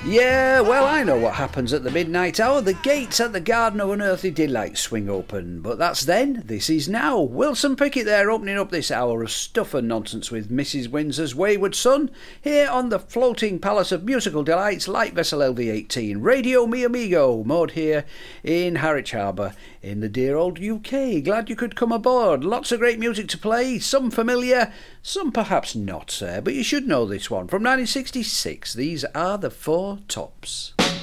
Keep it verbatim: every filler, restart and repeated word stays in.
Yeah, well, I know what happens at the midnight hour. The gates at the Garden of Unearthly Delight swing open. But that's then. This is now. Wilson Pickett there, opening up this hour of stuff and nonsense with Missus Windsor's Wayward Son, here on the floating palace of musical delights, Light Vessel L V eighteen, Radio Mi Amigo, moored here in Harwich Harbour, in the dear old U K. Glad you could come aboard. Lots of great music to play, some familiar, some perhaps not, sir, but you should know this one. From nineteen sixty-six, these are the Four Tops.